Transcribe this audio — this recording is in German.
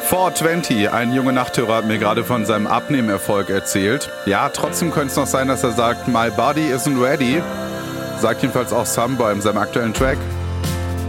420, ein junger Nachthörer hat mir gerade von seinem Abnehmerfolg erzählt. Ja, trotzdem könnte es noch sein, dass er sagt, my body isn't ready. Sagt jedenfalls auch Sunboy in seinem aktuellen Track.